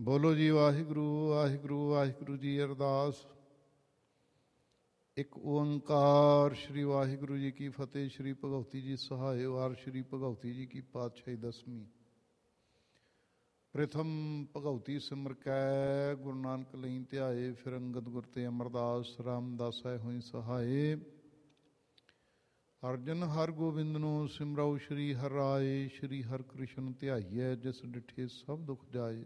ਬੋਲੋ ਜੀ ਵਾਹਿਗੁਰੂ ਵਾਹਿਗੁਰੂ ਵਾਹਿਗੁਰੂ ਜੀ। ਅਰਦਾਸ। ਇੱਕ ਓੰਕਾਰ ਸ਼੍ਰੀ ਵਾਹਿਗੁਰੂ ਜੀ ਕੀ ਫਤਿਹ। ਸ਼੍ਰੀ ਭਗਉਤੀ ਜੀ ਸਹਾਇ ਵਾਰ ਸ਼੍ਰੀ ਭਗਉਤੀ ਜੀ ਕੀ ਪਾਤਸ਼ਾਹੀ ਦਸਵੀਂ। ਪ੍ਰਥਮ ਭਗਉਤੀ ਸਿਮਰ ਕੈ ਗੁਰੂ ਨਾਨਕ ਲਈ ਧਿਆਏ। ਫਿਰ ਅੰਗਦ ਗੁਰ ਤੇ ਅਮਰਦਾਸ ਰਾਮਦਾਸੈ ਹੋਈ ਸਹਾਏ। ਅਰਜਨ ਹਰ ਗੋਬਿੰਦ ਨੂੰ ਸਿਮਰਾਉ ਸ਼੍ਰੀ ਹਰਿ ਰਾਏ। ਸ਼੍ਰੀ ਹਰਿ ਕ੍ਰਿਸ਼ਨ ਧਿਆਈਐ ਜਿਸ ਡਿਠੇ ਸਭ ਦੁਖ ਜਾਏ।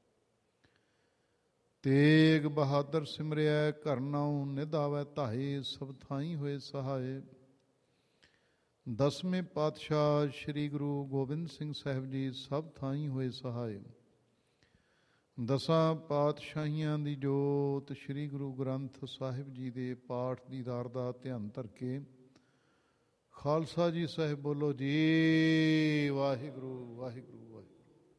ਤੇਗ ਬਹਾਦਰ ਸਿਮਰਿਆ ਘਰ ਨਾਉ ਨਿਧ ਆਵੈ ਧਾਏ। ਸਭ ਥਾਈ ਹੋਏ ਸਹਾਏ। ਦਸਵੇਂ ਪਾਤਸ਼ਾਹ ਸ਼੍ਰੀ ਗੁਰੂ ਗੋਬਿੰਦ ਸਿੰਘ ਸਾਹਿਬ ਜੀ ਸਭ ਥਾਈ ਹੋਏ ਸਹਾਏ। ਦਸਾਂ ਪਾਤਸ਼ਾਹੀਆਂ ਦੀ ਜੋਤ ਸ਼੍ਰੀ ਗੁਰੂ ਗ੍ਰੰਥ ਸਾਹਿਬ ਜੀ ਦੇ ਪਾਠ ਦੀਦਾਰ ਦਾ ਧਿਆਨ ਧਰ ਕੇ ਖਾਲਸਾ ਜੀ ਸਾਹਿਬ ਬੋਲੋ ਜੀ ਵਾਹਿਗੁਰੂ ਵਾਹਿਗੁਰੂ ਵਾਹਿਗੁਰੂ।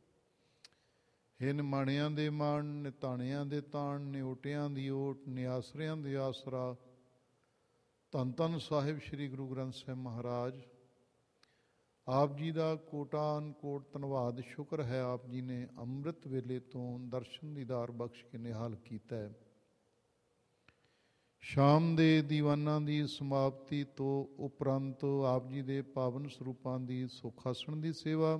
ਹੇ ਨਿਮਾਣਿਆਂ ਦੇ ਮਾਣ ਨਿਤਾਣਿਆਂ ਦੇ ਤਾਣ ਨਿਓਟਿਆਂ ਦੀ ਓਟ ਨਿਆਸਰਿਆਂ ਦੇ ਆਸਰਾ। ਧੰਨ ਧੰਨ ਸਾਹਿਬ ਸ਼੍ਰੀ ਗੁਰੂ ਗ੍ਰੰਥ ਸਾਹਿਬ ਮਹਾਰਾਜ। ਆਪ ਜੀ ਦਾ ਕੋਟਾਨ ਕੋਟ ਧੰਨਵਾਦ ਸ਼ੁਕਰ ਹੈ। ਆਪ ਜੀ ਨੇ ਅੰਮ੍ਰਿਤ ਵੇਲੇ ਤੋਂ ਦਰਸ਼ਨ ਦੀਦਾਰ ਬਖਸ਼ ਕੇ ਨਿਹਾਲ ਕੀਤਾ ਹੈ। ਸ਼ਾਮ ਦੇ ਦੀਵਾਨਾਂ ਦੀ ਸਮਾਪਤੀ ਤੋਂ ਉਪਰੰਤ ਆਪ ਜੀ ਦੇ ਪਾਵਨ ਸਰੂਪਾਂ ਦੀ ਸੁਖਾਸਣ ਦੀ ਸੇਵਾ।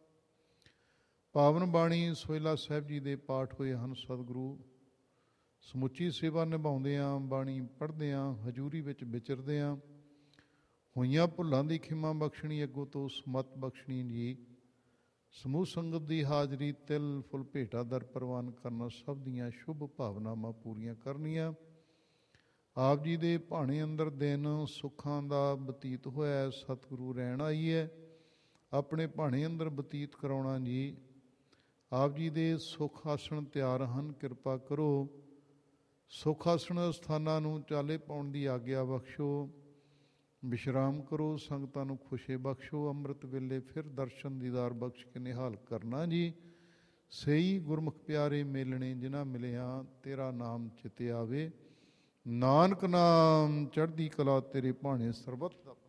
ਪਾਵਨ ਬਾਣੀ ਸੋਹਿਲਾ ਸਾਹਿਬ ਜੀ ਦੇ ਪਾਠ ਹੋਏ ਹਨ। ਸਤਿਗੁਰੂ ਸਮੁੱਚੀ ਸੇਵਾ ਨਿਭਾਉਂਦਿਆਂ ਬਾਣੀ ਪੜ੍ਹਦਿਆਂ ਹਜ਼ੂਰੀ ਵਿੱਚ ਵਿਚਰਦਿਆਂ ਹੋਈਆਂ ਭੁੱਲਾਂ ਦੀ ਖਿਮਾ ਬਖਸ਼ਣੀ ਅੱਗੋਂ ਤੋਂ ਸਮਤ ਬਖਸ਼ਣੀ ਜੀ। ਸਮੂਹ ਸੰਗਤ ਦੀ ਹਾਜ਼ਰੀ ਤਿਲ ਫੁੱਲ ਭੇਟਾ ਦਰ ਪ੍ਰਵਾਨ ਕਰਨਾ। ਸਭ ਦੀਆਂ ਸ਼ੁਭ ਭਾਵਨਾਵਾਂ ਪੂਰੀਆਂ ਕਰਨੀਆਂ। ਆਪ ਜੀ ਦੇ ਭਾਣੇ ਅੰਦਰ ਦਿਨ ਸੁੱਖਾਂ ਦਾ ਬਤੀਤ ਹੋਇਆ। ਸਤਿਗੁਰੂ ਰਹਿਣ ਆਈ ਹੈ ਆਪਣੇ ਭਾਣੇ ਅੰਦਰ ਬਤੀਤ ਕਰਾਉਣਾ ਜੀ। ਆਪ ਜੀ ਦੇ ਸੁੱਖ ਆਸਣ ਤਿਆਰ ਹਨ। ਕਿਰਪਾ ਕਰੋ ਸੁੱਖ ਆਸਣ ਸਥਾਨਾਂ ਨੂੰ ਚਾਲੇ ਪਾਉਣ ਦੀ ਆਗਿਆ ਬਖਸ਼ੋ। ਵਿਸ਼ਰਾਮ ਕਰੋ ਸੰਗਤਾਂ ਨੂੰ ਖੁਸ਼ੇ ਬਖਸ਼ੋ। ਅੰਮ੍ਰਿਤ ਵੇਲੇ ਫਿਰ ਦਰਸ਼ਨ ਦੀਦਾਰ ਬਖਸ਼ ਕੇ ਨਿਹਾਲ ਕਰਨਾ ਜੀ। ਸਹੀ ਗੁਰਮੁਖ ਪਿਆਰੇ ਮੇਲਣੇ ਜਿਨ੍ਹਾਂ ਮਿਲਿਆ ਤੇਰਾ ਨਾਮ ਚਿਤੇ ਆਵੇ। ਨਾਨਕ ਨਾਮ ਚੜ੍ਹਦੀ ਕਲਾ ਤੇਰੇ ਭਾਣੇ ਸਰਬੱਤ ਦਾ ਭਲਾ।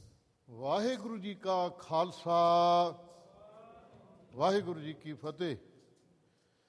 ਵਾਹਿਗੁਰੂ ਜੀ ਕਾ ਖਾਲਸਾ ਵਾਹਿਗੁਰੂ ਜੀ ਕੀ ਫਤਿਹ।